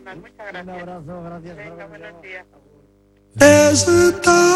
personal. Muchas gracias. Un abrazo, gracias. Venga, buenos días. Esta